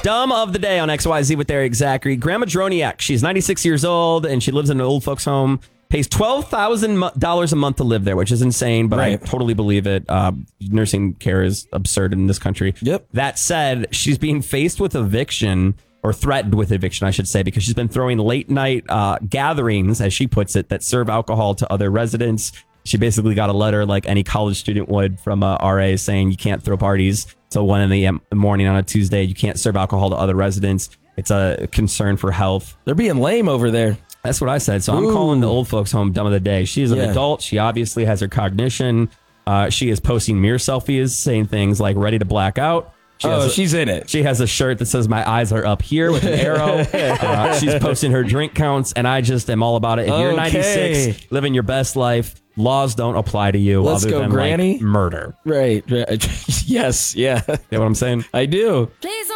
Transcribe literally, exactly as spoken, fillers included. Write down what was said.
Dumb of the day on X Y Z with Eric Zachary. Grandma Droniak. She's ninety-six years old and she lives in an old folks home. Pays twelve thousand dollars a month to live there, which is insane, but right. I totally believe it. Uh, nursing care is absurd in this country. Yep. That said, she's being faced with eviction, or threatened with eviction, I should say, because she's been throwing late night uh, gatherings, as she puts it, that serve alcohol to other residents. She basically got a letter like any college student would from a R A saying you can't throw parties till one in the morning on a Tuesday. You can't serve alcohol to other residents. It's a concern for health. They're being lame over there. That's what I said. So Ooh. I'm calling the old folks home dumb of the day. She's an yeah. adult. She obviously has her cognition. Uh, she is posting mirror selfies, saying things like ready to black out. She oh, a, she's in it. She has a shirt that says my eyes are up here with an arrow. uh, she's posting her drink counts, and I just am all about it. If okay. you're ninety-six, living your best life, laws don't apply to you. Let's other go, than Granny. Like, murder. Right. right. Yes. Yeah. You know what I'm saying? I do. Please